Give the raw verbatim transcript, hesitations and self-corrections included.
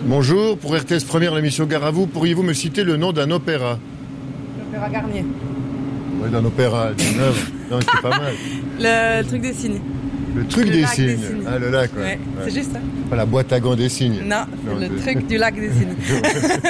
Bonjour, pour R T S Première, l'émission Gare à vous, pourriez-vous me citer le nom d'un opéra? L'opéra Garnier. Oui, d'un opéra, d'une œuvre. Non, c'est pas mal. Le, le truc des signes. Le truc le des lac signes. des signes. Ah, le lac, ouais. Ouais, ouais. C'est juste ça. Pas la boîte à gants des signes. Non, c'est Non, le c'est- truc du lac des signes.